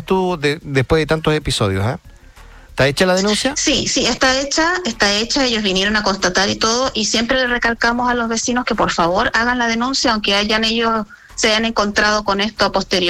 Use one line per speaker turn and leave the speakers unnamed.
tú después de tantos episodios, ¿eh? ¿Está hecha la denuncia?
Sí, está hecha, ellos vinieron a constatar y todo, y siempre le recalcamos a los vecinos que por favor hagan la denuncia, aunque ellos se hayan encontrado con esto a posteriori.